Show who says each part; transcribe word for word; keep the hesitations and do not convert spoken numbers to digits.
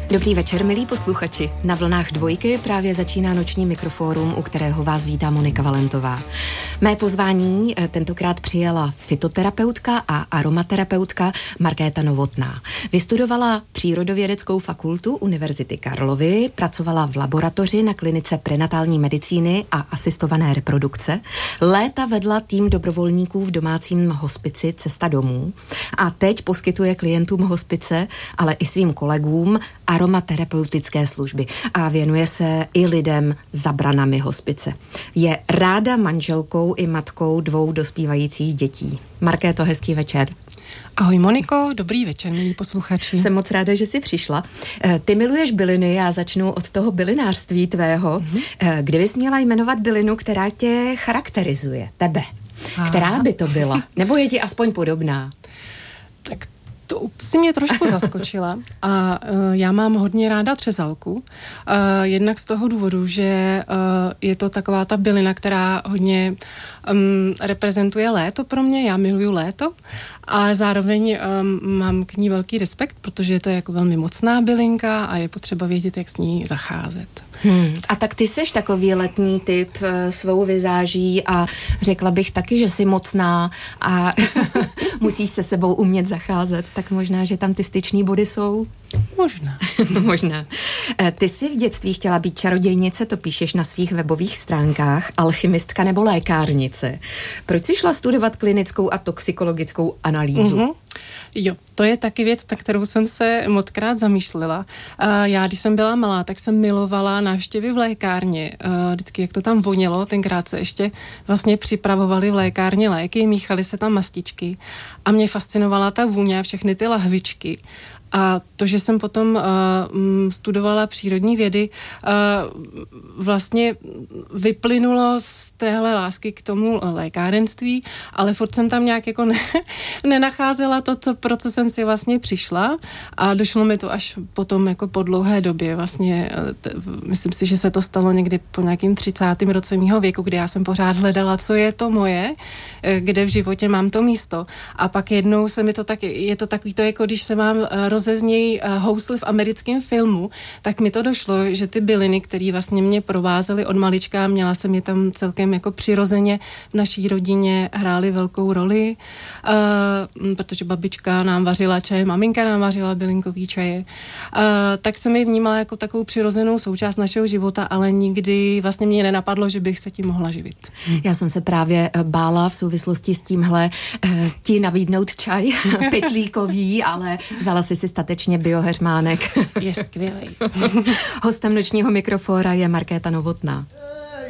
Speaker 1: Dobrý večer, milí posluchači. Na vlnách dvojky právě začíná noční mikrofórum, u kterého vás vítá Monika Valentová. Mé pozvání tentokrát přijala fytoterapeutka a aromaterapeutka Markéta Novotná. Vystudovala Přírodovědeckou fakultu Univerzity Karlovy, pracovala v laboratoři na klinice prenatální medicíny a asistované reprodukce. Léta vedla tým dobrovolníků v domácím hospici Cesta domů a teď poskytuje klientům hospice, ale i svým kolegům aromaterapeutické služby a věnuje se i lidem za branami hospice. Je ráda manželkou i matkou dvou dospívajících dětí. Markéto, hezký večer.
Speaker 2: Ahoj Moniko, dobrý večer, milí posluchači.
Speaker 1: Jsem moc ráda, že jsi přišla. Ty miluješ byliny, já začnu od toho bylinářství tvého. Mm-hmm. Kdybys měla jmenovat bylinu, která tě charakterizuje, tebe, Aha. která by to byla? Nebo je ti aspoň podobná?
Speaker 2: Tak to si mě trošku zaskočila a uh, já mám hodně ráda třezalku. Uh, jednak z toho důvodu, že uh, je to taková ta bylina, která hodně um, reprezentuje léto pro mě. Já miluju léto a zároveň um, mám k ní velký respekt, protože je to jako velmi mocná bylinka a je potřeba vědět, jak s ní zacházet.
Speaker 1: Hmm. A tak ty seš takový letní typ svou vizáží a řekla bych taky, že jsi mocná a musíš se sebou umět zacházet, tak možná, že tam ty styční body jsou.
Speaker 2: Možná.
Speaker 1: Možná. Ty jsi v dětství chtěla být čarodějnice, to píšeš na svých webových stránkách, alchymistka nebo lékárnice. Proč jsi šla studovat klinickou a toxikologickou analýzu? Mm-hmm.
Speaker 2: Jo, to je taky věc, na kterou jsem se mockrát zamýšlela. Já, když jsem byla malá, tak jsem milovala návštěvy v lékárně. Vždycky, jak to tam vonělo, tenkrát se ještě vlastně připravovali v lékárně léky, míchaly se tam mastičky a mě fascinovala ta vůně a všechny ty lahvičky. A to, že jsem potom uh, studovala přírodní vědy, uh, vlastně vyplynulo z téhle lásky k tomu lékárenství, ale furt jsem tam nějak jako ne, nenacházela to, co, pro co jsem si vlastně přišla a došlo mi to až potom jako po dlouhé době. Vlastně t, myslím si, že se to stalo někdy po nějakým třicátém roce mýho věku, kdy já jsem pořád hledala, co je to moje, kde v životě mám to místo. A pak jednou se mi to tak, je to takový to, jako když se mám rozezněj hously v americkém filmu, tak mi to došlo, že ty byliny, které vlastně mě provázely od malička, měla jsem je tam celkem jako přirozeně v naší rodině, hrály velkou roli, uh, protože babička nám vařila čaje, maminka nám vařila bylinkový čaje, uh, tak jsem ji vnímala jako takovou přirozenou součást našeho života, ale nikdy vlastně mě nenapadlo, že bych se tím mohla živit.
Speaker 1: Já jsem se právě bála v souvislosti s tímhle uh, ti nabídnout čaj pytlíkový, ale vzala si si statečně bioheřmánek.
Speaker 2: Je skvělej.
Speaker 1: Hostem nočního mikrofóra je Markéta Novotná.